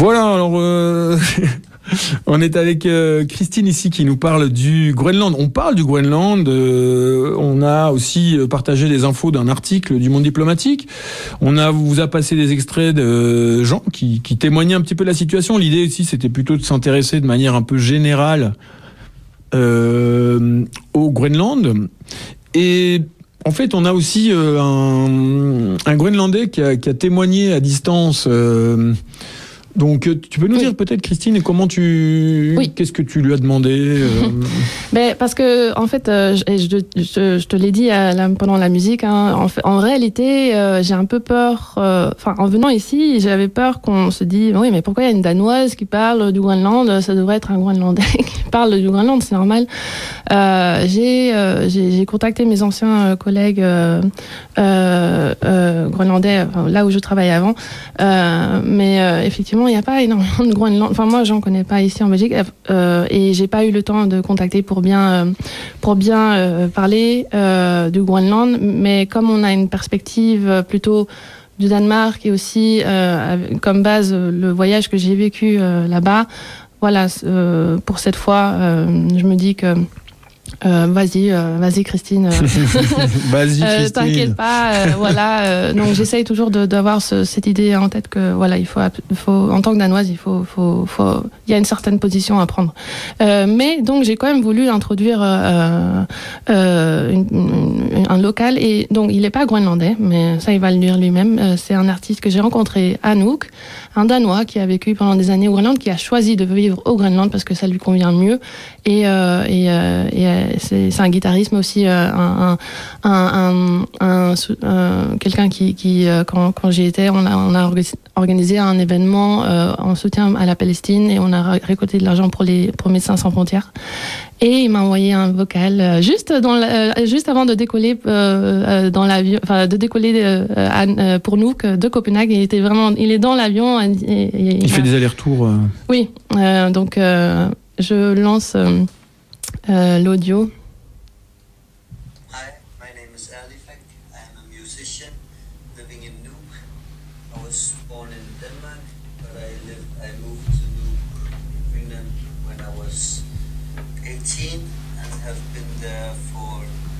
Voilà, alors on est avec Christine ici qui nous parle du Groenland. On parle du Groenland, on a aussi partagé des infos d'un article du Monde diplomatique. Vous a passé des extraits de gens qui témoignaient un petit peu de la situation. L'idée ici, c'était plutôt de s'intéresser de manière un peu générale au Groenland. Et en fait, on a aussi un Groenlandais qui a témoigné à distance. Donc, tu peux nous dire peut-être, Christine, qu'est-ce que tu lui as demandé Ben, parce que, en fait, je te l'ai dit pendant la musique, hein, en réalité, j'ai un peu peur, en venant ici, j'avais peur qu'on se dise, oui, mais pourquoi il y a une Danoise qui parle du Groenland? Ça devrait être un Groenlandais qui parle du Groenland, c'est normal. J'ai contacté mes anciens collègues groenlandais, là où je travaillais avant, mais effectivement, il n'y a pas énormément de Groenland. Enfin, moi, j'en connais pas ici en Belgique, et j'ai pas eu le temps de contacter pour bien parler du Groenland. Mais comme on a une perspective plutôt du Danemark et aussi comme base le voyage que j'ai vécu là-bas, voilà, pour cette fois, je me dis que vas-y Christine. Vas-y Christine. T'inquiète pas, voilà. Donc j'essaye toujours d'avoir cette idée en tête que voilà, il faut en tant que Danoise, il y a une certaine position à prendre. Mais donc j'ai quand même voulu introduire un local, et donc il n'est pas groenlandais, mais ça il va le dire lui-même. C'est un artiste que j'ai rencontré à Nuuk, un Danois qui a vécu pendant des années au Groenland, qui a choisi de vivre au Groenland parce que ça lui convient mieux, et c'est un guitariste, mais aussi quelqu'un qui quand j'y étais, on a organisé un événement en soutien à la Palestine, et on a récolté de l'argent pour Médecins sans frontières. Et il m'a envoyé un vocal juste avant de décoller dans l'avion, enfin de décoller pour Nuuk de Copenhague. Il est dans l'avion. Il fait des allers-retours. Oui, donc je lance l'audio. Hi, my name is Alifek. I am a musician living in Nuuk. I was born in Denmark, but I moved to Nuuk, Greenland, when I was 18 and have been there for